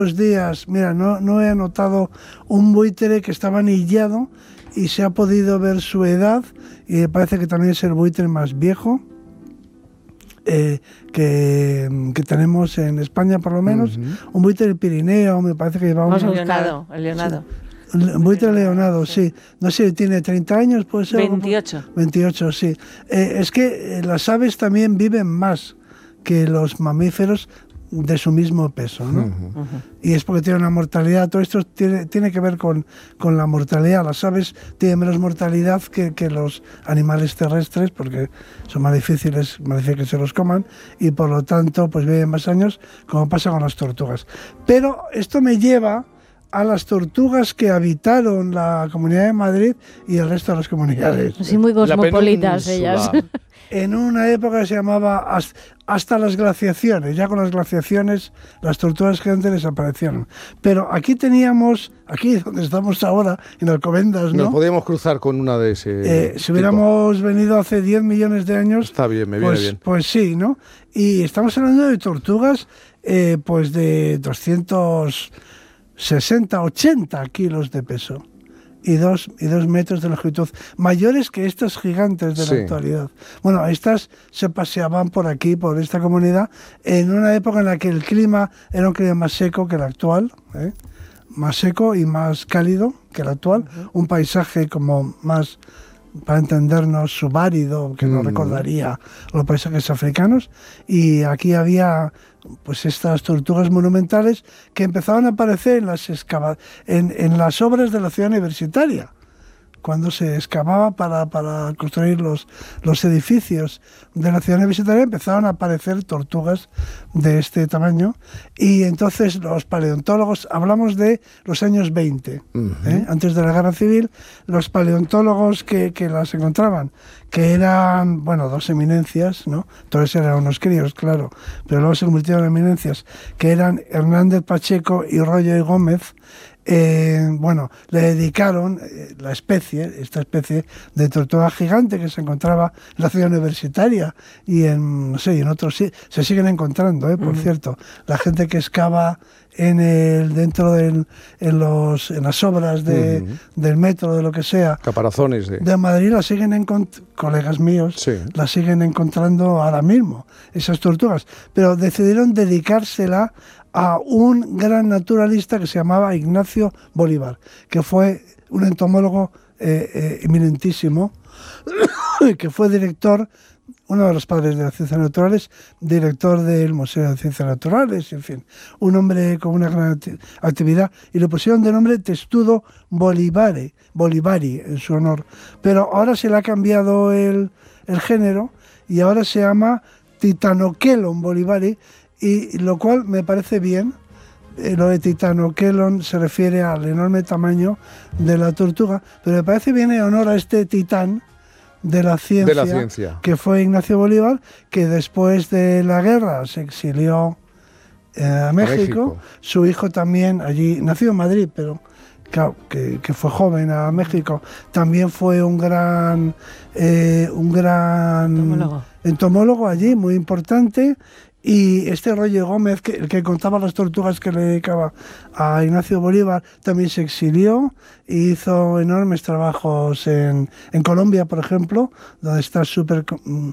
días, mira, no he anotado un buitre que estaba anillado y se ha podido ver su edad y me parece que también es el buitre más viejo que tenemos en España, por lo menos. Un buitre del Pirineo, me parece que llevaba el leonado. Sí. Un buitre leonado, sí. No sé, tiene 30 años, puede ser. 28. 28, sí. Es que las aves también viven más que los mamíferos de su mismo peso, ¿no? Y es porque tienen una mortalidad. Todo esto tiene que ver con la mortalidad. Las aves tienen menos mortalidad que los animales terrestres porque son más difíciles que se los coman y por lo tanto pues viven más años, como pasa con las tortugas. Pero esto me lleva a las tortugas que habitaron la Comunidad de Madrid y el resto de las comunidades. Sí, muy cosmopolitas ellas. En una época que se llamaba hasta las glaciaciones. Ya con las glaciaciones las tortugas gigantes desaparecieron. Pero aquí donde estamos ahora, en Alcobendas, ¿no? Nos podíamos cruzar con una de ese si hubiéramos venido hace 10 millones de años... Está bien, me viene bien. Pues sí, ¿no? Y estamos hablando de tortugas pues de 260, 80 kilos de peso. Y 2 metros de longitud, mayores que estas gigantes de la actualidad. Bueno, estas se paseaban por aquí, por esta comunidad, en una época en la que el clima era un clima más seco que el actual, más seco y más cálido que el actual, un paisaje como más, para entendernos, subárido, que nos recordaría los paisajes africanos, y aquí había pues estas tortugas monumentales que empezaban a aparecer en las obras de la ciudad universitaria, cuando se excavaba para construir los edificios de la ciudad universitaria. Empezaron a aparecer tortugas de este tamaño y entonces los paleontólogos, hablamos de los años 20, antes de la Guerra Civil, los paleontólogos que las encontraban, que eran, bueno, dos eminencias, ¿no? Todos eran unos críos, claro, pero luego se convirtieron en eminencias, que eran Hernández Pacheco y Royo y Gómez. Le dedicaron esta especie de tortuga gigante que se encontraba en la ciudad universitaria y en otros se siguen encontrando, por cierto. La gente que excava en las obras del metro, de lo que sea, caparazones de Madrid, las siguen colegas míos, las siguen encontrando ahora mismo, esas tortugas, pero decidieron dedicársela a un gran naturalista que se llamaba Ignacio Bolívar, que fue un entomólogo eminentísimo, que fue director, uno de los padres de las ciencias naturales, director del Museo de Ciencias Naturales, en fin, un hombre con una gran actividad, y le pusieron de nombre Testudo Bolívari en su honor. Pero ahora se le ha cambiado el género y ahora se llama Titanokelon bolivari, y lo cual me parece bien. Lo de Titanokelon se refiere al enorme tamaño de la tortuga, pero me parece bien en honor a este titán de la ciencia, que fue Ignacio Bolívar, que después de la guerra se exilió a México. Su hijo también, allí nació en Madrid, pero claro, que fue joven a México, también fue un gran entomólogo allí, muy importante. Y este Royo Gómez, el que contaba las tortugas que le dedicaba a Ignacio Bolívar, también se exilió e hizo enormes trabajos en Colombia, por ejemplo, donde está súper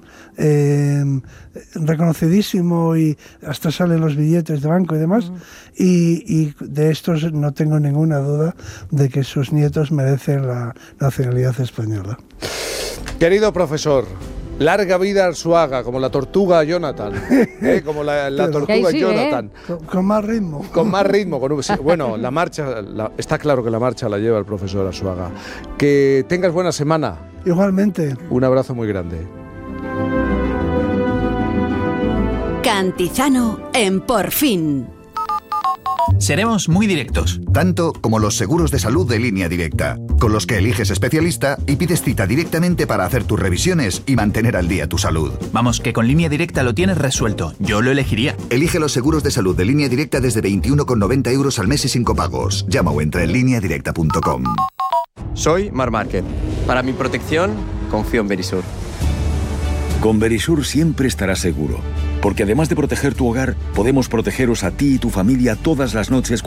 reconocidísimo y hasta salen los billetes de banco y demás. Y de estos no tengo ninguna duda de que sus nietos merecen la nacionalidad española. Querido profesor, larga vida Arzuaga, como la tortuga Jonathan, como la tortuga Jonathan. Con más ritmo. Con más ritmo. Bueno, la marcha, está claro que la marcha la lleva el profesor Arzuaga. Que tengas buena semana. Igualmente. Un abrazo muy grande. Cantizano en Por Fin. Seremos muy directos. Tanto como los seguros de salud de Línea Directa, con los que eliges especialista y pides cita directamente para hacer tus revisiones y mantener al día tu salud. Vamos, que con Línea Directa lo tienes resuelto. Yo lo elegiría. Elige los seguros de salud de Línea Directa desde 21,90 € al mes y sin copagos. Llama o entra en lineadirecta.com. Soy Marc Márquez. Para mi protección, confío en Verisur. Con Verisur siempre estarás seguro. Porque además de proteger tu hogar, podemos protegeros a ti y tu familia todas las noches